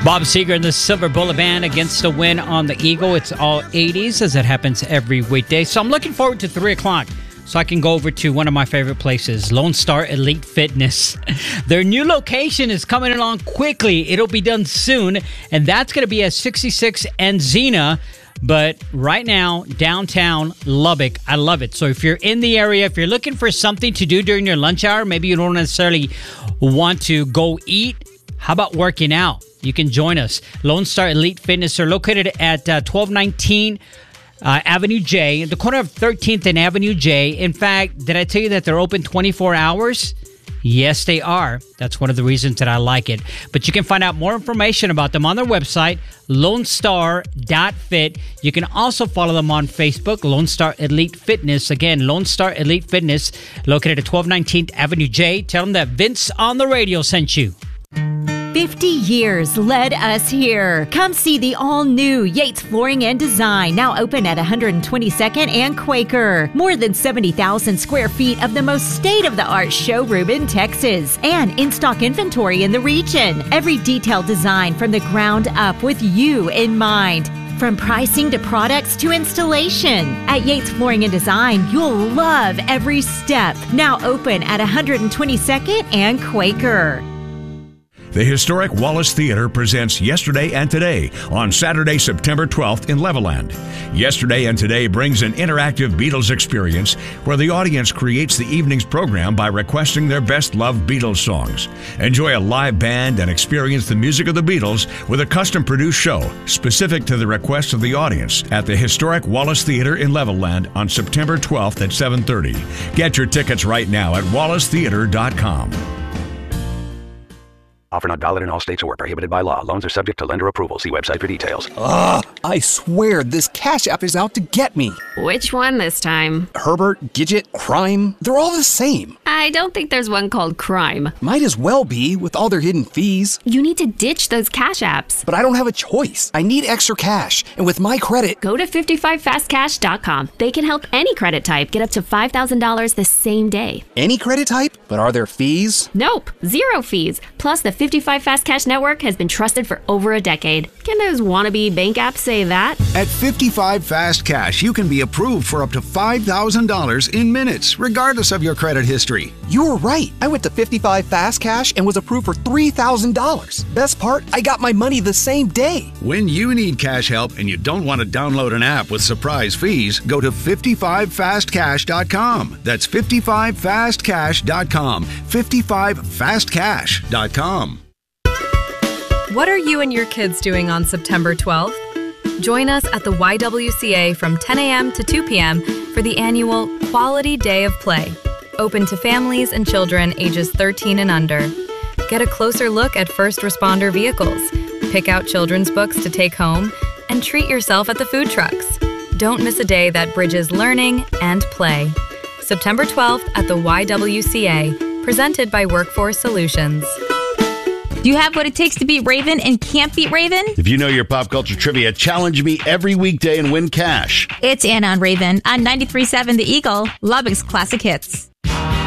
Bob Seger and the Silver Bullet Band against the win on the Eagle. It's all 80s as it happens every weekday. So I'm looking forward to 3 o'clock so I can go over to one of my favorite places, Lone Star Elite Fitness. Their new location is coming along quickly. It'll be done soon, and that's going to be at 66 and Xena. But right now, downtown Lubbock, I love it. So if you're in the area, if you're looking for something to do during your lunch hour, maybe you don't necessarily want to go eat, how about working out? You can join us. Lone Star Elite Fitness are located at 1219 Avenue J, the corner of 13th and Avenue J. In fact, did I tell you that they're open 24 hours? Yes, they are. That's one of the reasons that I like it. But you can find out more information about them on their website, lonestar.fit. You can also follow them on Facebook, Lone Star Elite Fitness. Again, Lone Star Elite Fitness, located at 1219th Avenue J. Tell them that Vince on the radio sent you. 50 years led us here. Come see the all-new Yates Flooring and Design, now open at 122nd and Quaker. More than 70,000 square feet of the most state-of-the-art showroom in Texas, and in-stock inventory in the region. Every detailed design from the ground up with you in mind. From pricing to products to installation. At Yates Flooring and Design, you'll love every step. Now open at 122nd and Quaker. The historic Wallace Theater presents Yesterday and Today on Saturday, September 12th in Levelland. Yesterday and Today brings an interactive Beatles experience where the audience creates the evening's program by requesting their best-loved Beatles songs. Enjoy a live band and experience the music of the Beatles with a custom-produced show specific to the requests of the audience at the historic Wallace Theater in Levelland on September 12th at 7:30. Get your tickets right now at wallacetheater.com. Offer not valid in all states or prohibited by law. Loans are subject to lender approval. See website for details. I swear this Cash App is out to get me. Which one this time? Herbert, Gidget, Crime, they're all the same. I don't think there's one called Crime. Might as well be with all their hidden fees. You need to ditch those Cash Apps. But I don't have a choice. I need extra cash. And with my credit... Go to 55fastcash.com. They can help any credit type get up to $5,000 the same day. Any credit type? But are there fees? Nope. Zero fees. Plus, the 55 Fast Cash network has been trusted for over a decade. Can those wannabe bank apps say that? At 55 Fast Cash, you can be approved for up to $5,000 in minutes, regardless of your credit history. You were right. I went to 55 Fast Cash and was approved for $3,000. Best part, I got my money the same day. When you need cash help and you don't want to download an app with surprise fees, go to 55fastcash.com. That's 55fastcash.com. 55fastcash.com. What are you and your kids doing on September 12th? Join us at the YWCA from 10 a.m. to 2 p.m. for the annual Quality Day of Play, open to families and children ages 13 and under. Get a closer look at first responder vehicles, pick out children's books to take home, and treat yourself at the food trucks. Don't miss a day that bridges learning and play. September 12th at the YWCA, presented by Workforce Solutions. Do you have what it takes to beat Raven and can't beat Raven? If you know your pop culture trivia, challenge me every weekday and win cash. It's Anna on Raven on 93.7 The Eagle, Lubbock's Classic Hits.